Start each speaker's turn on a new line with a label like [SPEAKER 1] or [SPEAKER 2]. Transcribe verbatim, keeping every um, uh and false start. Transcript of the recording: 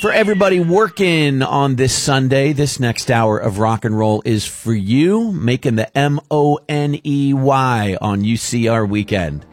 [SPEAKER 1] For everybody working on this Sunday, this next hour of rock and roll is for you, making the M O N E Y on U C R weekend.